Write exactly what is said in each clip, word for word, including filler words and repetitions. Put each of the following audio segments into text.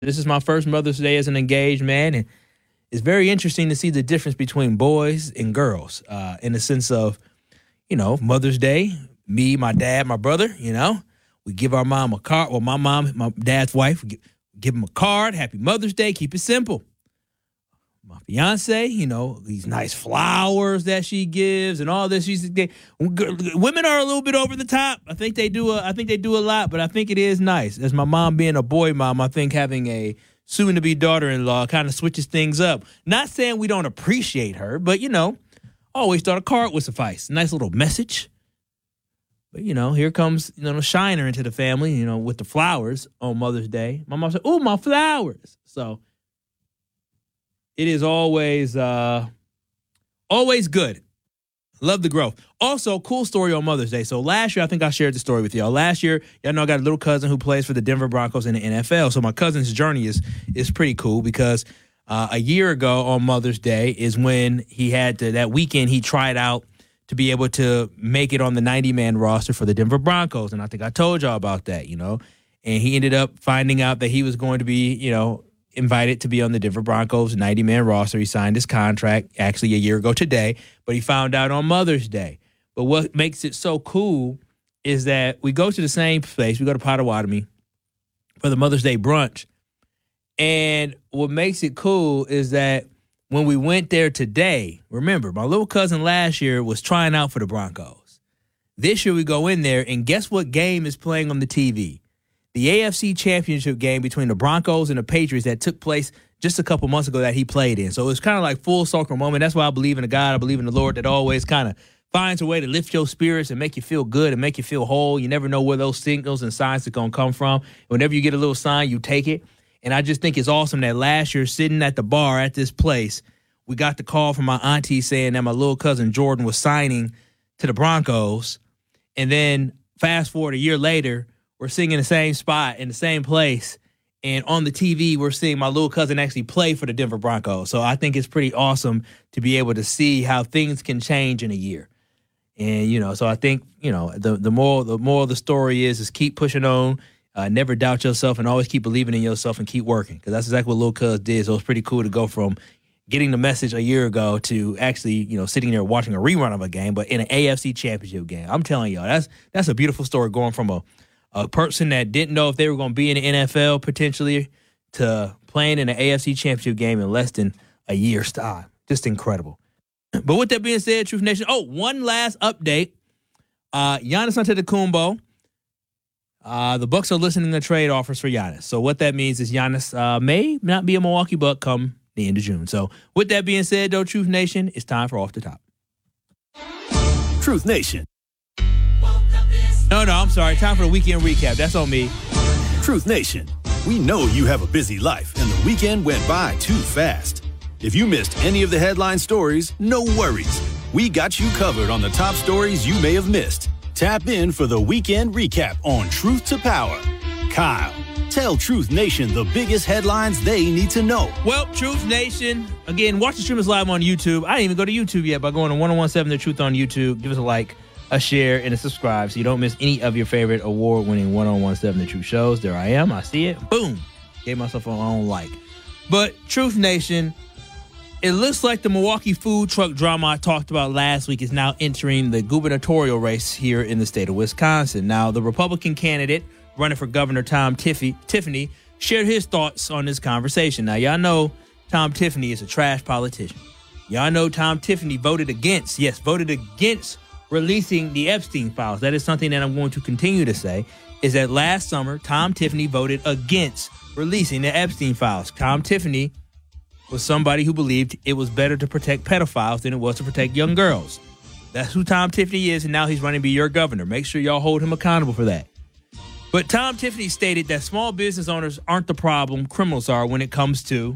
This is my first Mother's Day as an engaged man, and it's very interesting to see the difference between boys and girls uh, in the sense of, you know, Mother's Day, me, my dad, my brother, you know, we give our mom a card. Well, my mom, my dad's wife, we give, give him a card. Happy Mother's Day. Keep it simple. My fiance, you know, these nice flowers that she gives and all this. She's they, women are a little bit over the top. I think they do. A, I think they do a lot, but I think it is nice. As my mom being a boy mom, I think having a soon-to-be daughter-in-law kind of switches things up. Not saying we don't appreciate her, but you know, always thought a card would suffice. Nice little message. But you know, here comes you know Shiner into the family. You know, with the flowers on Mother's Day. My mom said, "Oh, my flowers." So. It is always, uh, always good. Love the growth. Also, cool story on Mother's Day. So last year, I think I shared the story with y'all. Last year, y'all know I got a little cousin who plays for the Denver Broncos in the N F L. So my cousin's journey is is pretty cool because uh, a year ago on Mother's Day is when he had to, that weekend he tried out to be able to make it on the ninety-man roster for the Denver Broncos. And I think I told y'all about that, you know. And he ended up finding out that he was going to be, you know, invited to be on the Denver Broncos ninety-man roster. He signed his contract actually a year ago today, but he found out on Mother's Day. But what makes it so cool is that we go to the same place. We go to Potawatomi for the Mother's Day brunch. And what makes it cool is that when we went there today, remember, my little cousin last year was trying out for the Broncos. This year we go in there, and guess what game is playing on the T V? The A F C Championship game between the Broncos and the Patriots that took place just a couple months ago that he played in. So it's kind of like full circle moment. That's why I believe in a God. I believe in the Lord that always kind of finds a way to lift your spirits and make you feel good and make you feel whole. You never know where those signals and signs are going to come from. Whenever you get a little sign, you take it. And I just think it's awesome that last year, sitting at the bar at this place, we got the call from my auntie saying that my little cousin Jordan was signing to the Broncos. And then fast forward a year later, we're sitting in the same spot, in the same place, and on the T V, we're seeing my little cousin actually play for the Denver Broncos. So I think it's pretty awesome to be able to see how things can change in a year. And, you know, so I think, you know, the the more the more the story is, is keep pushing on, uh, never doubt yourself, and always keep believing in yourself and keep working. Because that's exactly what Lil Cuz did. So it's pretty cool to go from getting the message a year ago to actually, you know, sitting there watching a rerun of a game, but in an A F C Championship game. I'm telling y'all, that's that's a beautiful story going from a A person that didn't know if they were going to be in the N F L potentially to playing in an A F C Championship game in less than a year's time. Just incredible. But with that being said, Truth Nation, oh, one last update. Uh, Giannis Antetokounmpo, uh, the Bucks are listening to trade offers for Giannis. So what that means is Giannis uh, may not be a Milwaukee Buck come the end of June. So with that being said, though, Truth Nation, it's time for Off the Top. Truth Nation. No, no, I'm sorry. Time for the weekend recap. That's on me. Truth Nation, we know you have a busy life and the weekend went by too fast. If you missed any of the headline stories, no worries. We got you covered on the top stories you may have missed. Tap in for the weekend recap on Truth to Power. Kyle, tell Truth Nation the biggest headlines they need to know. Well, Truth Nation, again, watch the stream is live on YouTube. I didn't even go to YouTube yet by going to one oh one seven The Truth on YouTube. Give us a like, a share, and a subscribe so you don't miss any of your favorite award-winning one oh one seven The Truth shows. There I am. I see it. Boom. Gave myself my own like. But Truth Nation, it looks like the Milwaukee food truck drama I talked about last week is now entering the gubernatorial race here in the state of Wisconsin. Now, the Republican candidate running for governor, Tom Tiffany, Tiffany, shared his thoughts on this conversation. Now, y'all know Tom Tiffany is a trash politician. Y'all know Tom Tiffany voted against, yes, voted against releasing the Epstein files. That is something that I'm going to continue to say, is that last summer, Tom Tiffany voted against releasing the Epstein files. Tom Tiffany was somebody who believed it was better to protect pedophiles than it was to protect young girls. That's who Tom Tiffany is, and now he's running to be your governor. Make sure y'all hold him accountable for that. But Tom Tiffany stated that small business owners aren't the problem, criminals are when it comes to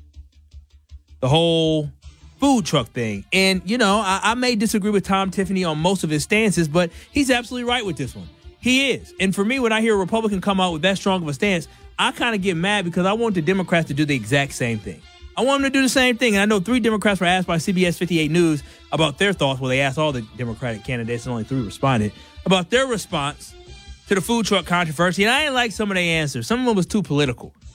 the whole food truck thing. And, you know, I, I may disagree with Tom Tiffany on most of his stances, but he's absolutely right with this one. He is. And for me, when I hear a Republican come out with that strong of a stance, I kind of get mad because I want the Democrats to do the exact same thing. I want them to do the same thing. And I know three Democrats were asked by C B S fifty-eight News about their thoughts. Well, they asked all the Democratic candidates and only three responded about their response to the food truck controversy. And I didn't like some of their answers. Some of them was too political.